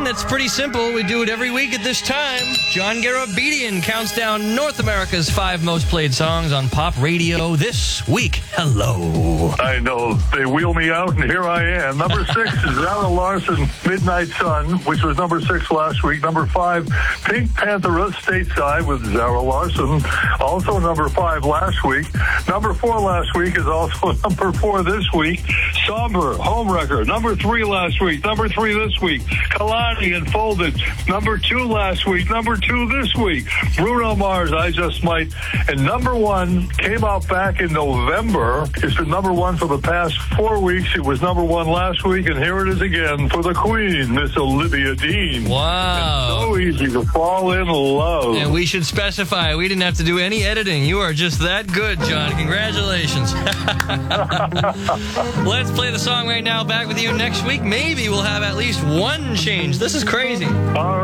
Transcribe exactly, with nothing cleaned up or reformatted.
That's pretty simple. We do it every week at this time. John Garabedian counts down North America's five most played songs on pop radio this week. Hello. I know. They wheel me out, and here I am. Number six is Zara Larsson, Midnight Sun, which was number six last week. Number five, Pink Panthera, Stateside with Zara Larsson, also number five last week. Number four last week is also number four this week. Somber, Home Record, number three last week. Number three this week. Kalani and Folded, number two last week. Number two this week. Bruno Mars, I Just Might. And number one came out back in November. It's been number one for the past four weeks. It was number one last week, and here it is again for the Queen, Miss Olivia Dean. Wow. It's so easy to fall in love. And we should specify, we didn't have to do any editing. You are just that good, John. Congratulations. Let's play the song right now. Back with you next week. Maybe we'll have at least one change. This is crazy. All right.